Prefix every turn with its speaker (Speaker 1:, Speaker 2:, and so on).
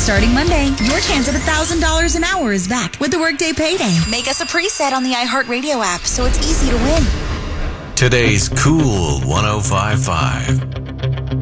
Speaker 1: Starting Monday, your chance at $1,000 an hour is back with the Workday Payday. Make us a preset on the iHeartRadio app so it's easy to win.
Speaker 2: Today's Cool 105.5.